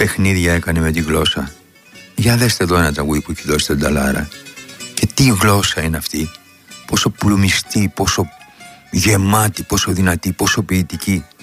παιχνίδια έκανε με τη γλώσσα. Για δέστε εδώ ένα τραγούδι που έχει δώσει τον Νταλάρα. Και τι γλώσσα είναι αυτή. Πόσο πλουμιστή, πόσο γεμάτη, πόσο δυνατή, πόσο ποιητική.